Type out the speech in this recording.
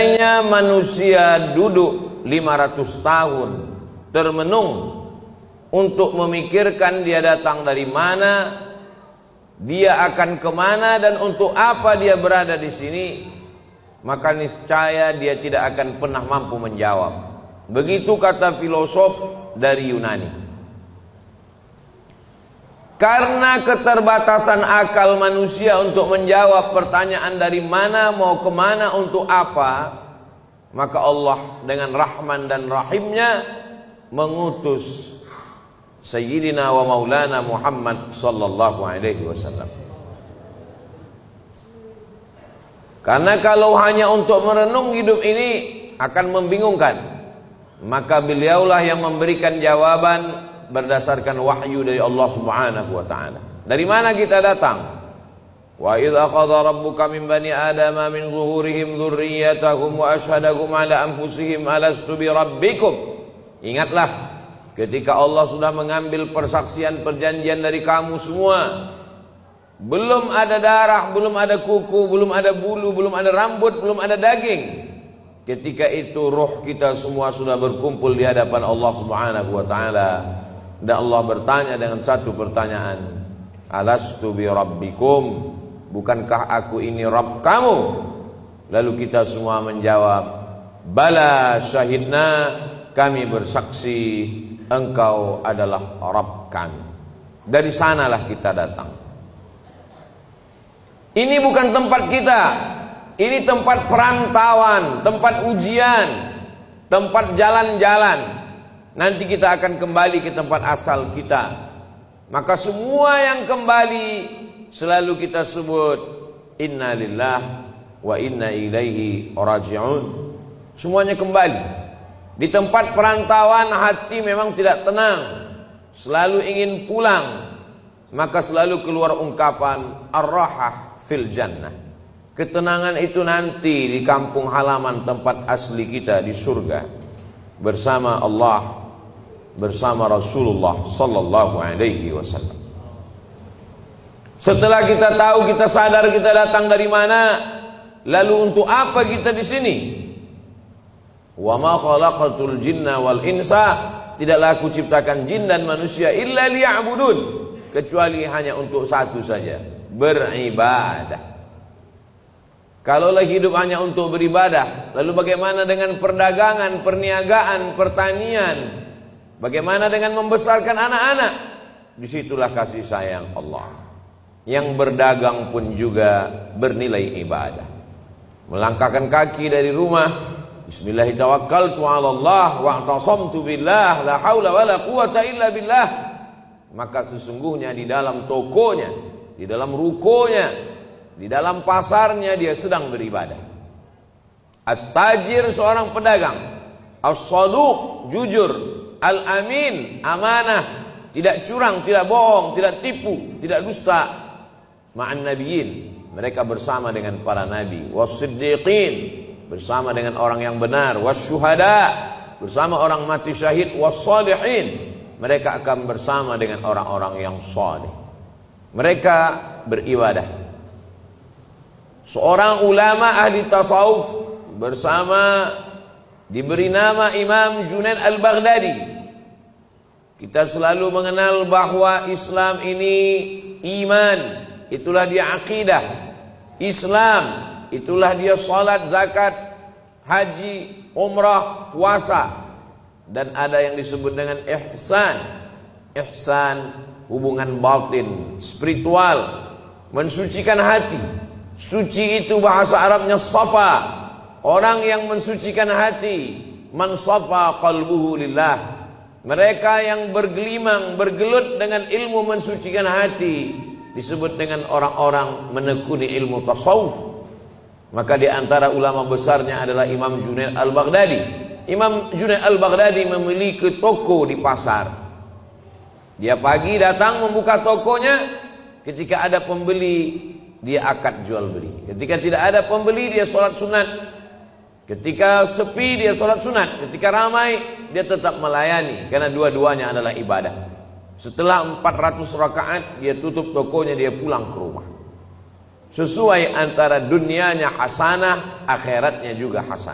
Seandainya manusia duduk 500 tahun termenung untuk memikirkan dia datang dari mana, dia akan kemana, dan untuk apa dia berada di sini, maka niscaya dia tidak akan pernah mampu menjawab. Begitu kata filosof dari Yunani. Karena keterbatasan akal manusia untuk menjawab pertanyaan dari mana, mau kemana, untuk apa, maka Allah dengan Rahman dan Rahimnya mengutus Sayyidina wa Maulana Muhammad sallallahu alaihi wasallam. Karena kalau hanya untuk merenung hidup ini akan membingungkan, maka beliaulah yang memberikan jawaban berdasarkan wahyu dari Allah Subhanahu wa taala. Dari mana kita datang? Wa idz akhadha rabbuka min bani adama min zuhurihim dzurriyyatahum wa asyhadahum ala anfusihim alastu bi rabbikum. Ingatlah ketika Allah sudah mengambil persaksian perjanjian dari kamu semua. Belum ada darah, belum ada kuku, belum ada bulu, belum ada rambut, belum ada daging. Ketika itu roh kita semua sudah berkumpul di hadapan Allah Subhanahu wa taala. Dan Allah bertanya dengan satu pertanyaan, alastu bi rabbikum, bukankah aku ini Rabb kamu? Lalu kita semua menjawab, bala syahidna, kami bersaksi engkau adalah Rabb kami. Dari sanalah kita datang. Ini bukan tempat kita, ini tempat perantauan, tempat ujian, tempat jalan-jalan. Nanti kita akan kembali ke tempat asal kita. Maka semua yang kembali selalu kita sebut inna lillah wa inna ilaihi raji'un. Semuanya kembali. Di tempat perantauan hati memang tidak tenang, selalu ingin pulang. Maka selalu keluar ungkapan ar-rahah fil jannah. Ketenangan itu nanti di kampung halaman tempat asli kita di surga, bersama Allah, bersama Rasulullah sallallahu alaihi wasallam. Setelah kita tahu, kita sadar kita datang dari mana, lalu untuk apa kita di sini? Wa ma khalaqatul jinna wal insa, tidaklah aku ciptakan jin dan manusia illa liya'budun, kecuali hanya untuk satu saja, beribadah. Kalaulah hidup hanya untuk beribadah, lalu bagaimana dengan perdagangan, perniagaan, pertanian? Bagaimana dengan membesarkan anak-anak? Disitulah kasih sayang Allah. Yang berdagang pun juga bernilai ibadah. Melangkahkan kaki dari rumah, bismillahirrahmanirrahim, Allah wa'tasamtu billah la haula wala quwata illa billah. Maka sesungguhnya di dalam tokonya, di dalam rukonya, di dalam pasarnya dia sedang beribadah. At-tajir seorang pedagang, as-saduq jujur, al-amin amanah, tidak curang, tidak bohong, tidak tipu, tidak dusta. Ma'an nabiyyin, mereka bersama dengan para nabi, was-siddiqin, bersama dengan orang yang benar, was-syuhada, bersama orang mati syahid, was-salihin, mereka akan bersama dengan orang-orang yang saleh. Mereka beribadah. Seorang ulama ahli tasawuf bersama, diberi nama Imam Junaid al-Baghdadi. Kita selalu mengenal bahwa Islam ini iman, itulah dia akidah. Islam, itulah dia salat, zakat, haji, umrah, puasa. Dan ada yang disebut dengan ihsan. Ihsan, hubungan batin, spiritual, mensucikan hati. Suci itu bahasa Arabnya safa. Orang yang mensucikan hati, man safa qalbuhu lillah. Mereka yang bergelimang, bergelut dengan ilmu mensucikan hati, disebut dengan orang-orang menekuni ilmu tasawuf. Maka di antara ulama besarnya adalah Imam Junaid al-Baghdadi. Imam Junaid al-Baghdadi memiliki toko di pasar. Dia pagi datang membuka tokonya, ketika ada pembeli dia akad jual beli. Ketika tidak ada pembeli dia sholat sunat. Ketika sepi dia sholat sunat. Ketika ramai dia tetap melayani, karena dua-duanya adalah ibadah. Setelah 400 rakaat dia tutup tokonya, dia pulang ke rumah. Sesuai antara dunianya hasanah, akhiratnya juga hasanah.